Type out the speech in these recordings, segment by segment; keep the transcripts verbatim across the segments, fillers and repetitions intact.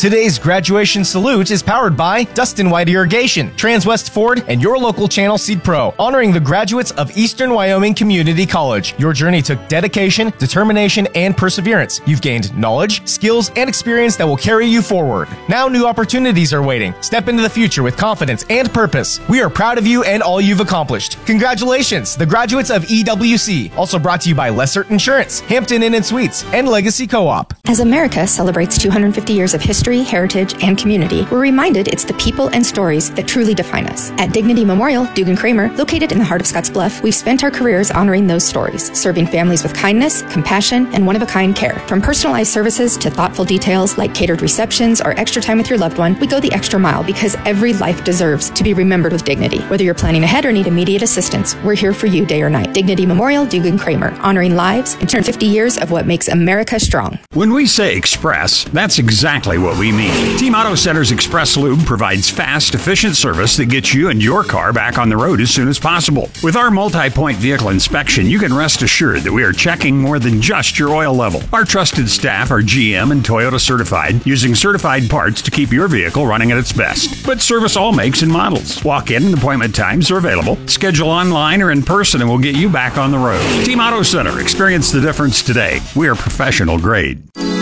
Today's graduation salute is powered by Dustin White Irrigation, Transwest Ford, and your local Channel Seed Pro, honoring the graduates of Eastern Wyoming Community College. Your journey took dedication, determination, and perseverance. You've gained knowledge, skills, and experience that will carry you forward. Now new opportunities are waiting. Step into the future with confidence and purpose. We are proud of you and all you've accomplished. Congratulations, the graduates of E W C. Also brought to you by Lessert Insurance, Hampton Inn and Suites, and Legacy Co-op. As America celebrates two hundred fifty years of history, heritage, and community, we're reminded it's the people and stories that truly define us. At Dignity Memorial, Dugan Kramer, located in the heart of Scottsbluff, we've spent our careers honoring those stories, serving families with kindness, compassion, and one-of-a-kind care. From personalized services to thoughtful details like catered receptions or extra time with your loved one, we go the extra mile because every life deserves to be remembered with dignity. Whether you're planning ahead or need immediate assistance, we're here for you day or night. Dignity Memorial, Dugan Kramer, honoring lives and turn fifty years of what makes America strong. When we say express, that's exactly what we mean. Team Auto Center's Express Lube provides fast, efficient service that gets you and your car back on the road as soon as possible. With our multi-point vehicle inspection, you can rest assured that we are checking more than just your oil level. Our trusted staff are G M and Toyota certified, using certified parts to keep your vehicle running at its best. But service all makes and models. Walk-in and appointment times are available. Schedule online or in person and we'll get you back on the road. Team Auto Center. Experience the difference today. We are professional grade.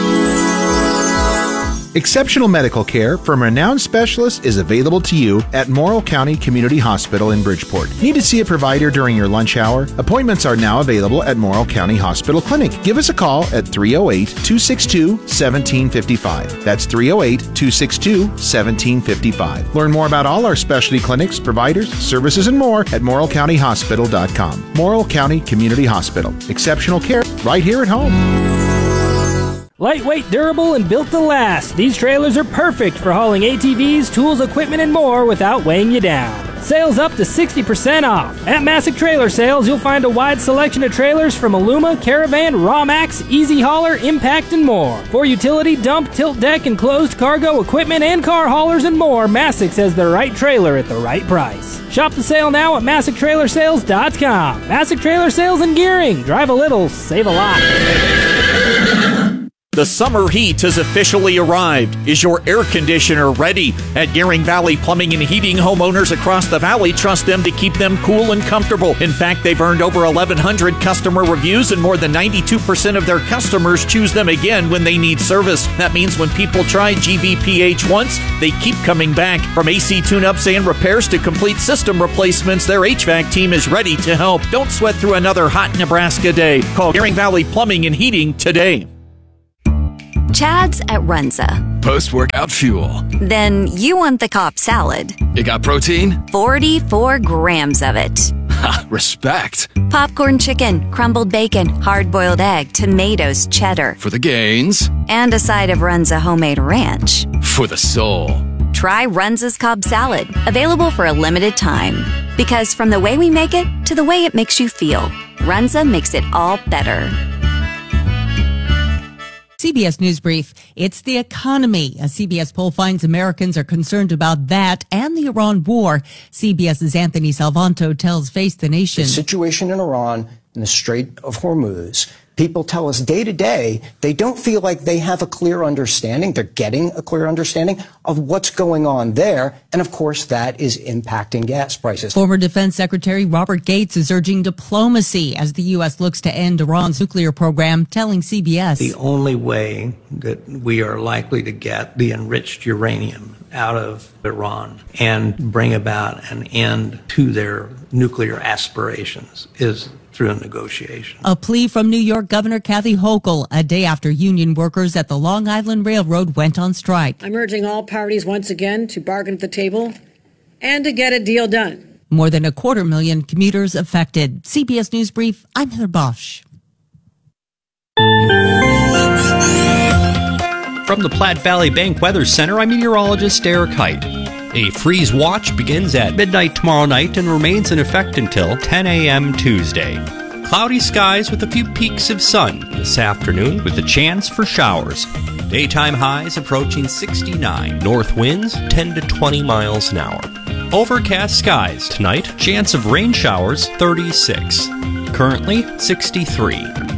Exceptional medical care from renowned specialists is available to you at Morrill County Community Hospital in Bridgeport. Need to see a provider during your lunch hour? Appointments are now available at Morrill County Hospital Clinic. Give us a call at three oh eight, two six two, one seven five five. That's three oh eight, two six two, one seven five five. Learn more about all our specialty clinics, providers, services, and more at morrill county hospital dot com. Morrill County Community Hospital. Exceptional care right here at home. Lightweight, durable, and built to last. These trailers are perfect for hauling A T Vs, tools, equipment, and more without weighing you down. Sales up to sixty percent off. At Masick Trailer Sales, you'll find a wide selection of trailers from Aluma, Caravan, Rawmax, Easy Hauler, Impact, and more. For utility, dump, tilt deck, and closed cargo equipment and car haulers and more, Masick has the right trailer at the right price. Shop the sale now at Masick Trailer Sales dot com. Masick Trailer Sales and Gearing. Drive a little, save a lot. The summer heat has officially arrived. Is your air conditioner ready? At Gearing Valley Plumbing and Heating, homeowners across the valley trust them to keep them cool and comfortable. In fact, they've earned over eleven hundred customer reviews, and more than ninety-two percent of their customers choose them again when they need service. That means when people try G V P H once, they keep coming back. From A C tune-ups and repairs to complete system replacements, their H V A C team is ready to help. Don't sweat through another hot Nebraska day. Call Gearing Valley Plumbing and Heating today. Chad's at Runza. Post-workout fuel. Then you want the Cobb salad. It got protein? forty-four grams of it. Ha, respect. Popcorn chicken, crumbled bacon, hard-boiled egg, tomatoes, cheddar. For the gains. And a side of Runza homemade ranch. For the soul. Try Runza's Cobb salad. Available for a limited time. Because from the way we make it to the way it makes you feel, Runza makes it all better. C B S News Brief. It's the economy. A C B S poll finds Americans are concerned about that and the Iran war. CBS's Anthony Salvanto tells Face the Nation. The situation in Iran in the Strait of Hormuz. People tell us day to day they don't feel like they have a clear understanding. They're getting a clear understanding of what's going on there. And of course, that is impacting gas prices. Former Defense Secretary Robert Gates is urging diplomacy as the U S looks to end Iran's nuclear program, telling C B S. The only way that we are likely to get the enriched uranium out of Iran and bring about an end to their nuclear aspirations is through a negotiation. A plea from New York Governor Kathy Hochul a day after union workers at the Long Island Railroad went on strike. I'm urging all parties once again to bargain at the table and to get a deal done. More than a quarter million commuters affected. C B S News Brief, I'm Heather Bosch. From the Platte Valley Bank Weather Center, I'm meteorologist Eric Height. A freeze watch begins at midnight tomorrow night and remains in effect until ten a.m. Tuesday. Cloudy skies with a few peaks of sun this afternoon with a chance for showers. Daytime highs approaching sixty-nine. North winds ten to twenty miles an hour. Overcast skies tonight. Chance of rain showers thirty-six. Currently sixty-three.